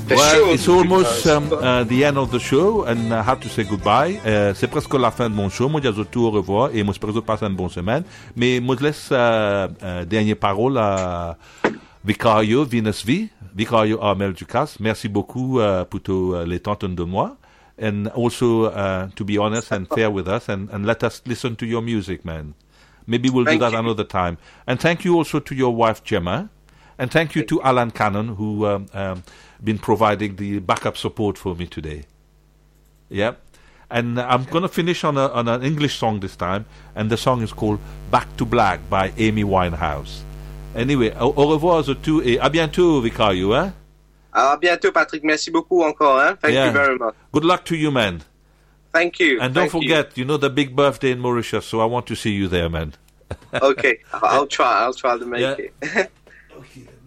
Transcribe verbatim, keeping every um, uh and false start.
Well, it's almost um, uh, the end of the show and I have to say goodbye. Uh, c'est presque la fin de mon show. Moi, je dis tout au revoir et moi, j'espère que vous passez une bonne semaine. Mais moi, je laisse euh, euh, dernière parole à Vicario Vinesvi, Vicario Armel Ducasse. Merci beaucoup uh, pour tout uh, les temps de moi. And also uh, to be honest and fair with us and, and let us listen to your music, man. Maybe we'll thank do that you. Another time. And thank you also to your wife, Gemma. And thank you to Alan Cannon, who um, um, been providing the backup support for me today. Yep. And I'm going to finish on, a, on an English song this time, and the song is called Back to Black by Amy Winehouse. Anyway, au, au revoir à tous et à bientôt, Vicario. Hein? À bientôt, Patrick. Merci beaucoup encore. Hein? Thank yeah. you very much. Good luck to you, man. Thank you. And don't Thank forget, you. you know the big birthday in Mauritius, so I want to see you there, man. Okay, I'll try. I'll try to make yeah. it. Okay.